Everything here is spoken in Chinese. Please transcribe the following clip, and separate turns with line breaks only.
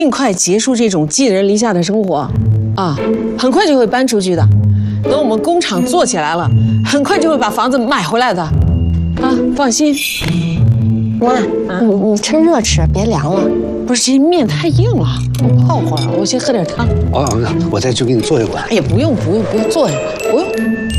尽快结束这种寄人篱下的生活啊，很快就会搬出去的。等我们工厂做起来了，很快就会把房子买回来的。啊，放心。
妈，你趁热吃，别凉了。
不是，这面太硬了，我泡会儿，我先喝点汤。
哦，我再去给你做一碗。
也不用，坐一会儿，不用。